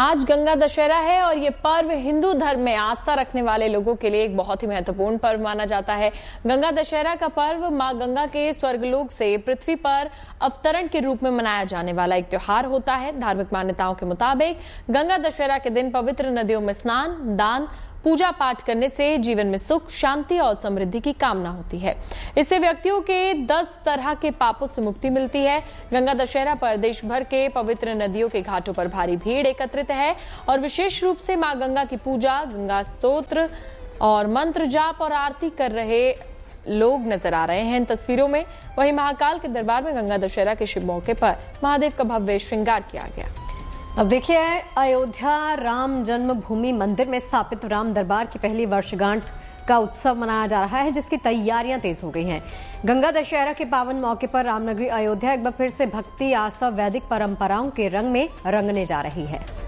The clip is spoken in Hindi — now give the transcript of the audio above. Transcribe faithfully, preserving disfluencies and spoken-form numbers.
आज गंगा दशहरा है और ये पर्व हिंदू धर्म में आस्था रखने वाले लोगों के लिए एक बहुत ही महत्वपूर्ण पर्व माना जाता है। गंगा दशहरा का पर्व मां गंगा के स्वर्गलोक से पृथ्वी पर अवतरण के रूप में मनाया जाने वाला एक त्योहार होता है। धार्मिक मान्यताओं के मुताबिक गंगा दशहरा के दिन पवित्र नदियों में स्नान, दान, पूजा पाठ करने से जीवन में सुख, शांति और समृद्धि की कामना होती है। इससे व्यक्तियों के दस तरह के पापों से मुक्ति मिलती है। गंगा दशहरा पर देश भर के पवित्र नदियों के घाटों पर भारी भीड़ एकत्रित है और विशेष रूप से मां गंगा की पूजा, गंगा स्तोत्र और मंत्र जाप और आरती कर रहे लोग नजर आ रहे हैं इन तस्वीरों में। वहीं महाकाल के दरबार में गंगा दशहरा के शुभ मौके पर महादेव का भव्य श्रृंगार किया गया। अब देखिए, अयोध्या राम जन्मभूमि मंदिर में स्थापित राम दरबार की पहली वर्षगांठ का उत्सव मनाया जा रहा है, जिसकी तैयारियां तेज हो गई हैं। गंगा दशहरा के पावन मौके पर रामनगरी अयोध्या एक बार फिर से भक्ति, आस्था, वैदिक परंपराओं के रंग में रंगने जा रही है।